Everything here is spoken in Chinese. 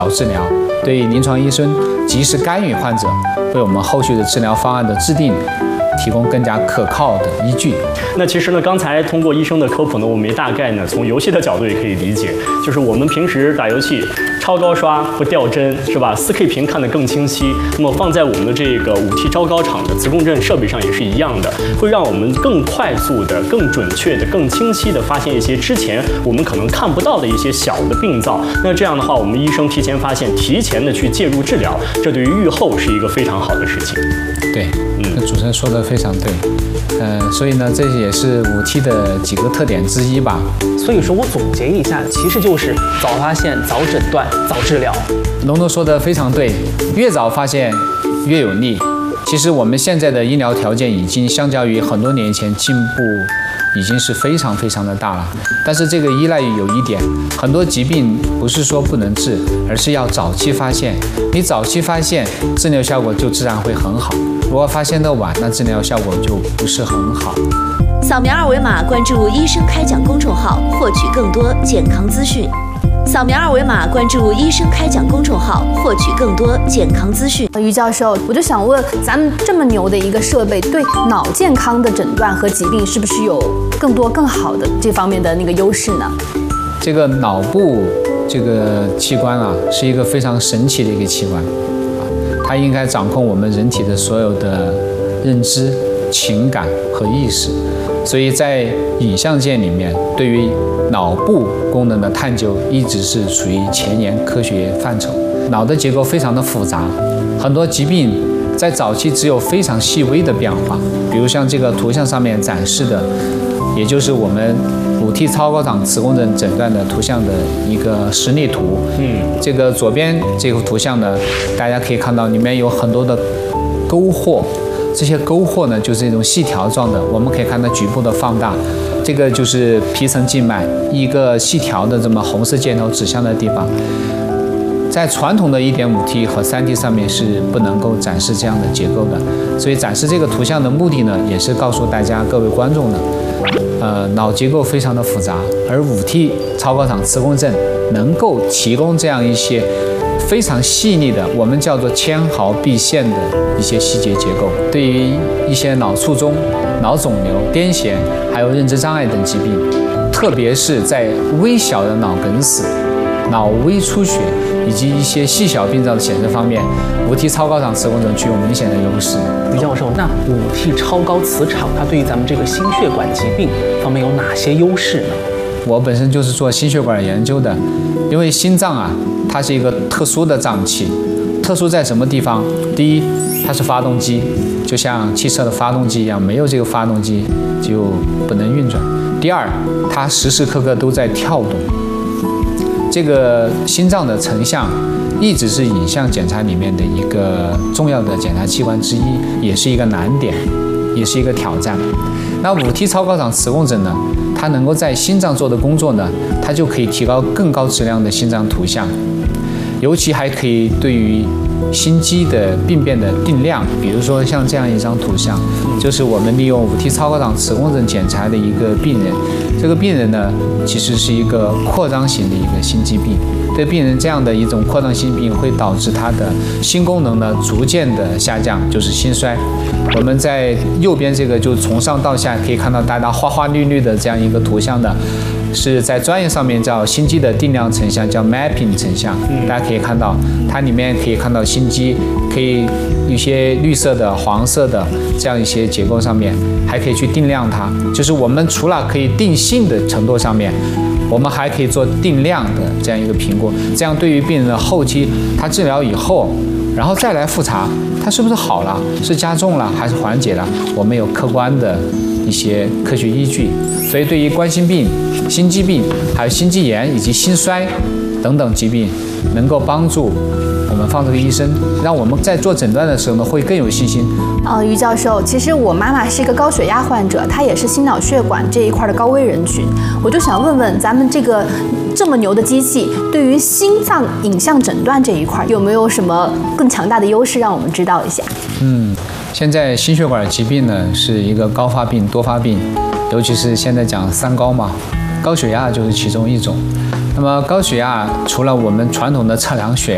治疗，对临床医生及时干预患者，为我们后续的治疗方案的制定提供更加可靠的依据。 那其实呢，刚才通过医生的科普呢，我们也大概呢从游戏的角度也可以理解，就是我们平时打游戏超高刷不掉帧是吧？4K 屏看得更清晰。那么放在我们的这个5T 超高场的磁共振设备上也是一样的，会让我们更快速的、更准确的、更清晰的发现一些之前我们可能看不到的一些小的病灶。那这样的话，我们医生提前发现，提前的去介入治疗，这对于预后是一个非常好的事情。 对，主持人说的非常对。所以呢，这也是5T 的几个特点之一吧。 所以说我总结一下，其实就是早发现、早诊断、早治疗。 龙龙说的非常对，越早发现越有利。其实我们现在的医疗条件已经相较于很多年前进步已经是非常非常的大了。但是这个依赖于有一点，很多疾病不是说不能治，而是要早期发现。你早期发现，治疗效果就自然会很好。如果发现的晚，那治疗效果就不是很好。 扫描2维码关注医生开讲公众号，获取更多健康资讯。扫描2维码关注医生开讲公众号，获取更多健康资讯。 于教授，我就想问，咱们这么牛的一个设备，对脑健康的诊断和疾病是不是有更多更好的这方面的那个优势呢？ 这个脑部这个器官啊，是一个非常神奇的一个器官。它应该掌控我们人体的所有的认知、情感和意识，所以在影像界里面，对于脑部功能的探究一直是属于前沿科学范畴。脑的结构非常的复杂，很多疾病在早期只有非常细微的变化，比如像这个图像上面展示的，也就是我们5T 超高场磁共振诊断的图像的一个实例图。这个左边这幅图像呢，大家可以看到里面有很多的沟壑，这些沟壑呢就是一种细条状的，我们可以看到局部的放大。这个就是皮层静脉，一个细条的这么红色箭头指向的地方。在传统的 1.5T 和3T 上面是不能够展示这样的结构的，所以展示这个图像的目的呢，也是告诉大家各位观众的，脑结构非常的复杂，而5T 超高场磁共振能够提供这样一些非常细腻的，我们叫做纤毫毕现的一些细节结构，对于一些脑卒中、脑肿瘤、癫痫，还有认知障碍等疾病，特别是在微小的脑梗死、脑微出血以及一些细小病灶的显示方面，5T 超高场磁共振具有明显的优势。 于教授，那5T 超高磁场它对于咱们这个心血管疾病方面有哪些优势呢？ 我本身就是做心血管研究的，因为心脏啊，它是一个特殊的脏器，特殊在什么地方？第一，它是发动机，就像汽车的发动机一样，没有这个发动机就不能运转。第二，它时时刻刻都在跳动。这个心脏的成像一直是影像检查里面的一个重要的检查器官之一，也是一个难点，也是一个挑战。那5T 超高场磁共振呢，它能够在心脏做的工作呢，它就可以提高更高质量的心脏图像，尤其还可以对于心肌的病变的定量，比如说像这样一张图像，就是我们利用5T 超高场磁共振检查的一个病人。这个病人呢，其实是一个扩张型的一个心肌病。对病人这样的一种扩张性病，会导致他的心功能呢逐渐的下降，就是心衰。我们在右边这个就从上到下可以看到大家花花绿绿的这样一个图像的，是在专业上面叫心肌的定量成像，叫 mapping 成像。大家可以看到，它里面可以看到心肌，可以一些绿色的、黄色的这样一些结构上面，还可以去定量它。就是我们除了可以定性的程度上面，我们还可以做定量的这样一个评估。这样对于病人的后期，他治疗以后，然后再来复查，他是不是好了，是加重了还是缓解了，我们有客观的一些科学依据。所以对于冠心病、心肌病、还有心肌炎以及心衰等等疾病，能够帮助我们放这个医生，让我们在做诊断的时候呢，会更有信心。 于教授，其实我妈妈是一个高血压患者，她也是心脑血管这一块的高危人群。我就想问问，咱们这么牛的机器，对于心脏影像诊断这一块，有没有什么更强大的优势，让我们知道一下？ 现在心血管疾病呢是一个高发病、多发病，尤其是现在讲3高嘛，高血压就是其中一种。那么高血压除了我们传统的测量血